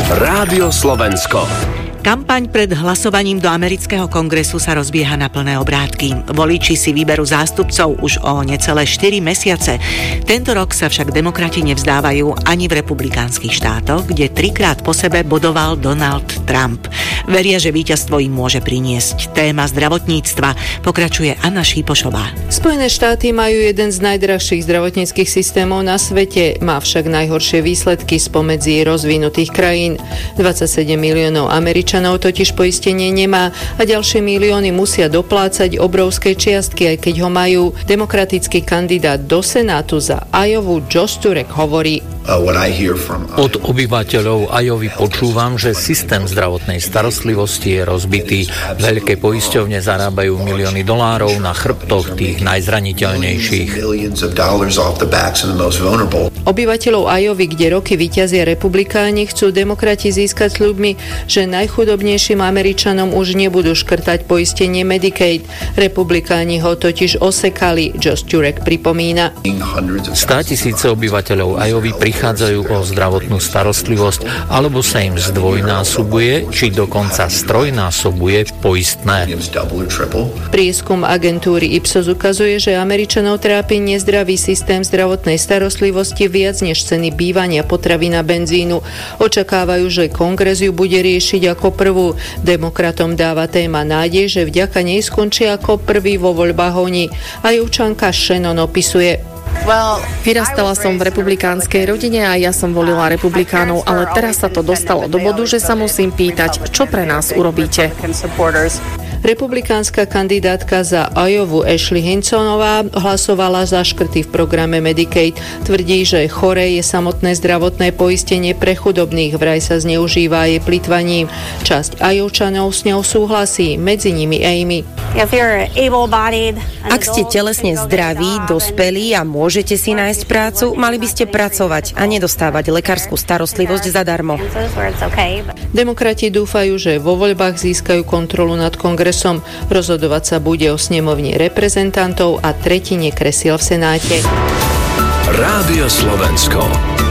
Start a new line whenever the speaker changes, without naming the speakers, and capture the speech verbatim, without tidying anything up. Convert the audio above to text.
Rádio Slovensko.
Kampaň pred hlasovaním do amerického kongresu sa rozbieha na plné obrátky. Voliči si vyberú zástupcov už o necelé štyri mesiace. Tento rok sa však demokrati nevzdávajú ani v republikánskych štátoch, kde trikrát po sebe bodoval Donald Trump. Veria, že víťazstvo im môže priniesť téma zdravotníctva, pokračuje Anna Šípošová.
Spojené štáty majú jeden z najdrahších zdravotníckych systémov na svete, má však najhoršie výsledky spomedzi rozvinutých krajín. dvadsaťsedem miliónov Američanov totiž poistenie nemá a ďalšie milióny musia doplácať obrovské čiastky, aj keď ho majú. Demokratický kandidát do Senátu za Iowa Josh Turek hovorí:
Od obyvateľov Iovy počúvam, že systém zdravotnej starostlivosti je rozbitý. Veľké poisťovne zarábajú milióny dolárov na chrbtoch tých najzraniteľnejších.
Obyvateľov Iovy, kde roky víťazia republikáni, chcú demokrati získať sľubmi, že najchudobnejším Američanom už nebudú škrtať poistenie Medicaid. Republikáni ho totiž osekali, Josh Turek pripomína.
Státisíce obyvateľov Iovy prichádzajú o zdravotnú starostlivosť, alebo sa im zdvojnásobuje, či dokonca strojnásobuje poistné.
Prieskum agentúry Ipsos ukazuje, že Američanov trápi nezdravý systém zdravotnej starostlivosti viac než ceny bývania, potravy na benzínu. Očakávajú, že kongres ju bude riešiť ako prvú. Demokratom dáva téma nádej, že vďaka nej skončia ako prvý vo voľbách oni. A Júčanka Shannon opisuje:
Vyrastala som v republikánskej rodine a ja som volila republikánov, ale teraz sa to dostalo do bodu, že sa musím pýtať, čo pre nás urobíte.
Republikánska kandidátka za Iowa Ashley Hinsonová hlasovala za škrty v programe Medicaid. Tvrdí, že choré je samotné zdravotné poistenie pre chudobných, vraj sa zneužíva jej plytvaním. Časť Iovčanov s ňou súhlasí, medzi nimi Amy.
Ak ste telesne zdraví, dospelí a môžete si nájsť prácu, mali by ste pracovať a nedostávať lekárskú starostlivosť zadarmo.
Demokrati dúfajú, že vo voľbách získajú kontrolu nad kongresom. Rozhodovať sa bude o snemovni reprezentantov a tretine kresiel v Senáte.
Rádio Slovensko.